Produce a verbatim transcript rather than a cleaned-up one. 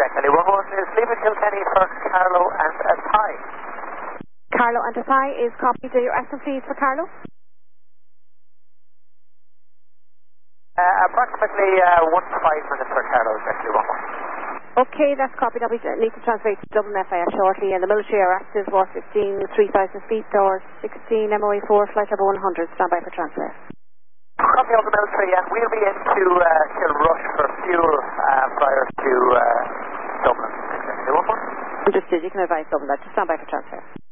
exactly. One more is Lima Kilkenny for Carlo and Athy. Carlo and Athy is copied. Do your accent please for Carlo? Uh, approximately uh, one to five minutes for Carlo, exactly one more. Okay, that's copied. I'll be, need to transfer to Dublin F I A shortly. And the military are active, was fifteen, three thousand feet, or sixteen, M O A four, flight level one hundred. Stand by for transfer. Copy of the military, and we'll be into uh, Kilrush for fuel uh, prior to uh, Dublin. Exactly one more. Understood. You can advise Dublin that. Just stand by for transfer.